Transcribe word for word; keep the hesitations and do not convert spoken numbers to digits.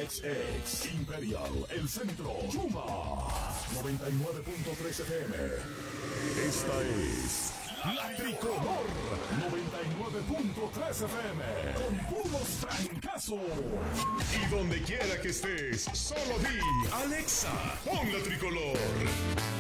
X X Imperial, El Centro, Chuma, noventa y nueve punto tres F M. Esta es La Tricolor, noventa y nueve punto tres F M, con puros trancazos. Y donde quiera que estés, solo di, Alexa, pon La Tricolor.